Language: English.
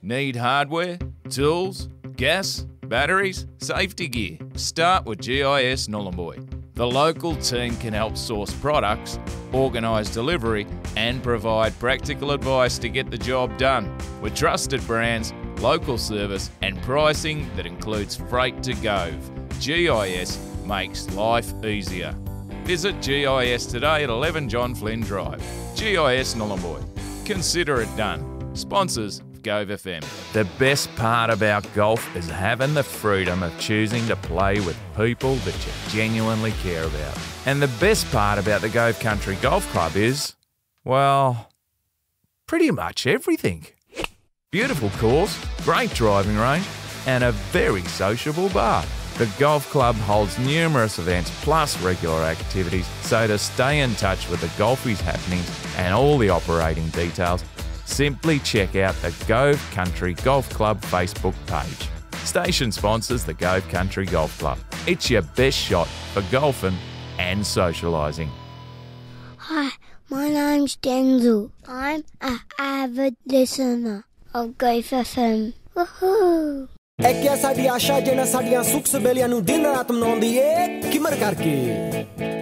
Need hardware, tools, gas, batteries, safety gear? Start with GIS Nhulunbuy. The local team can help source products, organise delivery and provide practical advice to get the job done. With trusted brands, local service and pricing that includes freight to Gove, GIS makes life easier. Visit GIS today at 11 John Flynn Drive. GIS Nhulunbuy. Consider it done. Sponsors of Gove FM. The best part about golf is having the freedom of choosing to play with people that you genuinely care about. And the best part about the Gove Country Golf Club is, well, pretty much everything. Beautiful course, great driving range, and a very sociable bar. The golf club holds numerous events plus regular activities, so to stay in touch with the golfies happenings and all the operating details, simply check out the Gove Country Golf Club Facebook page. Station sponsors the Gove Country Golf Club. It's your best shot for golfing and socialising. Hi, my name's Denzel. I'm an avid listener of Gove FM. Woohoo! ਸਾਡੀ ਆਸ਼ਾ ਜਿਹਨਾਂ ਸਾਡੀਆਂ ਸੁੱਖ ਸਬੇਲੀਆਂ ਨੂੰ ਦਿਨ ਰਾਤ ਮਨਾਉਂਦੀ ਏ ਕਿਮਰ ਕਰਕੇ